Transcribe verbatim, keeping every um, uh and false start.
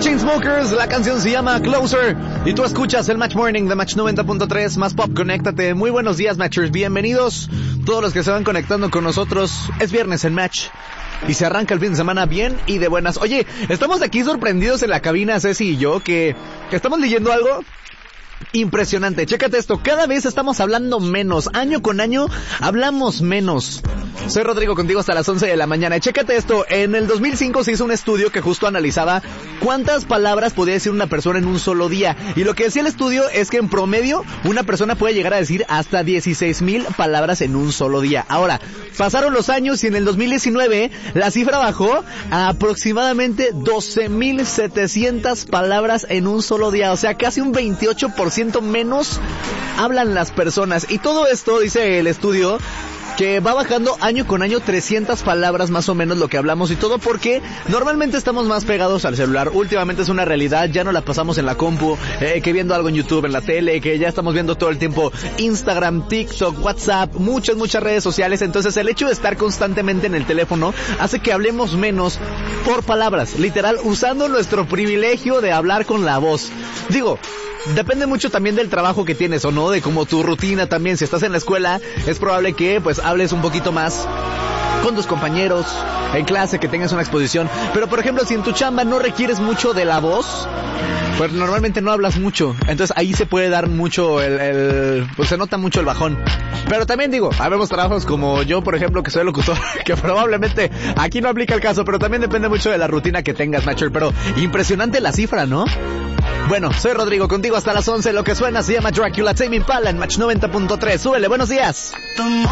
Chainsmokers, la canción se llama Closer y tú escuchas el Match Morning de Match noventa punto tres, más pop, conéctate. Muy buenos días, Matchers, bienvenidos todos los que se van conectando con nosotros. Es viernes en Match y se arranca el fin de semana bien y de buenas. Oye, estamos aquí sorprendidos en la cabina, Ceci y yo, que, que estamos leyendo algo impresionante. Chécate esto, cada vez estamos hablando menos, año con año hablamos menos. Soy Rodrigo, contigo hasta las once de la mañana. Y chécate esto, en el dos mil cinco se hizo un estudio que justo analizaba cuántas palabras podía decir una persona en un solo día. Y lo que decía el estudio es que en promedio una persona puede llegar a decir hasta dieciséis mil palabras en un solo día. Ahora, pasaron los años y en el dos mil diecinueve la cifra bajó a aproximadamente doce mil setecientas palabras en un solo día. O sea, casi un veintiocho por ciento menos hablan las personas. Y todo esto, dice el estudio, que va bajando año con año trescientas palabras más o menos lo que hablamos, y todo porque normalmente estamos más pegados al celular. Últimamente es una realidad, ya no la pasamos en la compu, eh, que viendo algo en YouTube, en la tele, que ya estamos viendo todo el tiempo Instagram, TikTok, WhatsApp, muchas, muchas redes sociales. Entonces el hecho de estar constantemente en el teléfono hace que hablemos menos por palabras, literal, usando nuestro privilegio de hablar con la voz. Digo, depende mucho también del trabajo que tienes o no, de como tu rutina también. Si estás en la escuela, es probable que pues hables un poquito más con tus compañeros, en clase, que tengas una exposición. Pero por ejemplo, si en tu chamba no requieres mucho de la voz, pues normalmente no hablas mucho. Entonces ahí se puede dar mucho el, el pues se nota mucho el bajón. Pero también digo, habemos trabajos como yo, por ejemplo, que soy locutor, que probablemente aquí no aplica el caso, pero también depende mucho de la rutina que tengas, Matcher. Pero impresionante la cifra, ¿no? Bueno, soy Rodrigo, contigo hasta las once. Lo que suena se llama Dracula, Tame Impala en Match noventa punto tres. Súbele, buenos días.